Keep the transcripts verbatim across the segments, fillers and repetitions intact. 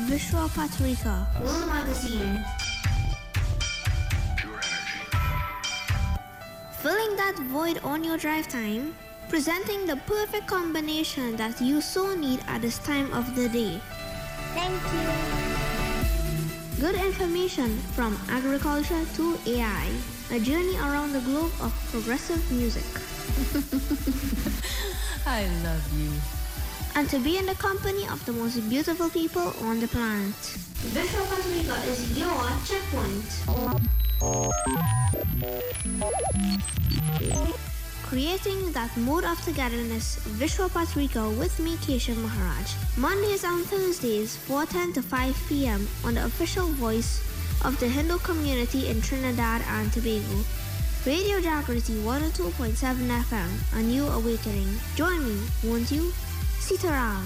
Vishwa Patrika. World Magazine. Filling that void on your drive time, presenting the perfect combination that you so need at this time of the day. Thank you. Good information from agriculture to A I. A journey around the globe of progressive music. I love you. And to be in the company of the most beautiful people on the planet. Vishwa Patrika is your checkpoint. Creating that mood of togetherness, Vishwa Patrika with me, Keshav Maharaj. Mondays and Thursdays, four ten to five p.m. on the official voice of the Hindu community in Trinidad and Tobago. Radio Jagriti one oh two point seven F M, a new awakening. Join me, won't you? Sitaram.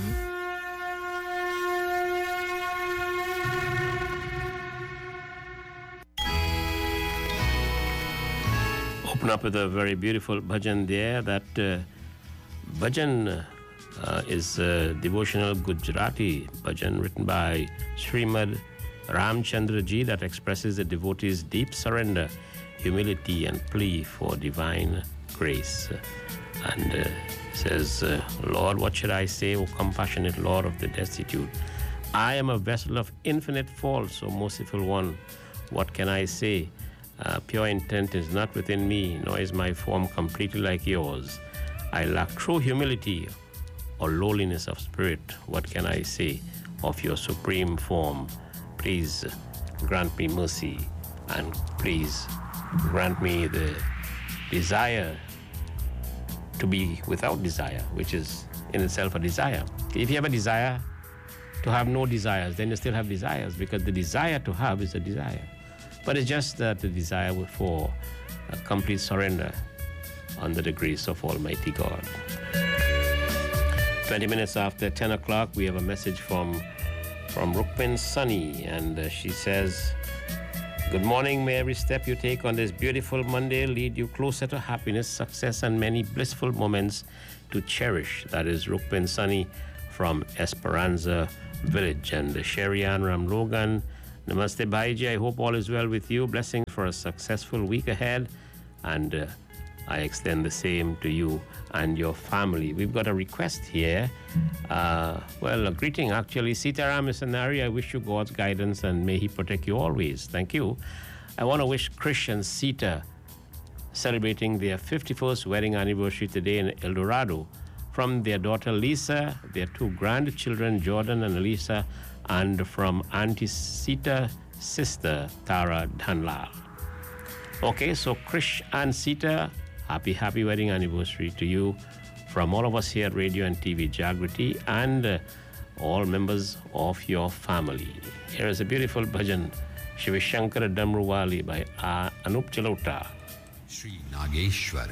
Open up with a very beautiful bhajan there. That uh, bhajan uh, is a devotional Gujarati bhajan written by Srimad Ramchandra Ji that expresses the devotee's deep surrender, humility and plea for divine grace. And uh, says, uh, Lord, what should I say, O compassionate Lord of the destitute? I am a vessel of infinite faults, O merciful one. What can I say? Uh, pure intent is not within me, nor is my form completely like yours. I lack true humility or lowliness of spirit. What can I say of your supreme form? Please grant me mercy, and please grant me the desire to be without desire, which is in itself a desire. If you have a desire to have no desires, then you still have desires, because the desire to have is a desire. But it's just that the desire for a complete surrender under the grace of Almighty God. twenty minutes after ten o'clock, we have a message from from Rukmin Sunny, and uh, she says, good morning. May every step you take on this beautiful Monday lead you closer to happiness, success, and many blissful moments to cherish. That is Rukmin Sunny from Esperanza Village. And uh, Sherian Ramlogan, Namaste Bhaiji, I hope all is well with you. Blessings for a successful week ahead. And uh, I extend the same to you and your family. We've got a request here. Uh, well, a greeting actually. Sitaram Missionary, I wish you God's guidance and may He protect you always. Thank you. I want to wish Krish and Sita celebrating their fifty-first wedding anniversary today in El Dorado from their daughter Lisa, their two grandchildren Jordan and Elisa, and from Auntie Sita's sister Tara Dhanlal. Okay, so Krish and Sita, happy, happy wedding anniversary to you from all of us here at Radio and T V Jagriti and uh, all members of your family. Here is a beautiful bhajan, Shivashankara Damruwali by uh, Anup Jalota. Shri Nageshwar.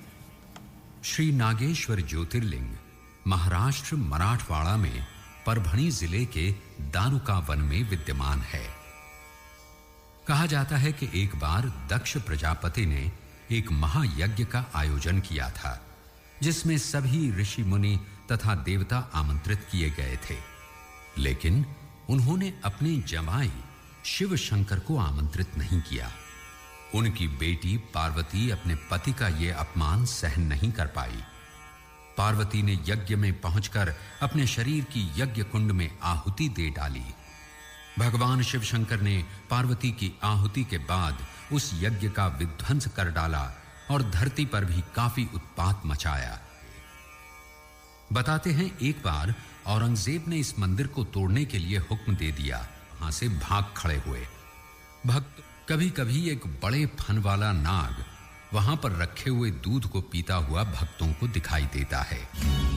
Shri Nageshwar Jyotirling Maharashtra Marathwada में परभणी जिले के दारुका one में विद्यमान है। कहा जाता है कि एक बार दक्ष प्रजापति ने एक महायज्ञ का आयोजन किया था, जिसमें सभी ऋषि मुनि तथा देवता आमंत्रित किए गए थे, लेकिन उन्होंने अपने जमाई शिव शंकर को आमंत्रित नहीं किया। उनकी बेटी पार्वती अपने पति का यह अपमान सहन नहीं कर पाई। पार्वती ने यज्ञ में पहुंचकर अपने शरीर की यज्ञ कुंड में आहुति दे डाली। भगवान शिव शंकर ने पार्वती की आहुति के बाद उस यज्ञ का विध्वंस कर डाला और धरती पर भी काफी उत्पात मचाया। बताते हैं एक बार औरंगजेब ने इस मंदिर को तोड़ने के लिए हुक्म दे दिया। वहां से भाग खड़े हुए भक्त। कभी-कभी एक बड़े फन वाला नाग वहां पर रखे हुए दूध को पीता हुआ भक्तों को दिखाई देता है।